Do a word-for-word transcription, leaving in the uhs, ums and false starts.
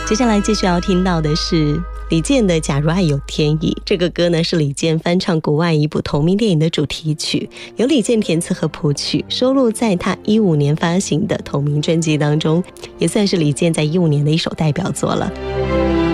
接下来继续要听到的是李健的《假如爱有天意》。这个歌呢是李健翻唱国外一部同名电影的主题曲，由李健填词和谱曲，收录在他一五年发行的同名专辑当中，也算是李健在一五年的一首代表作了。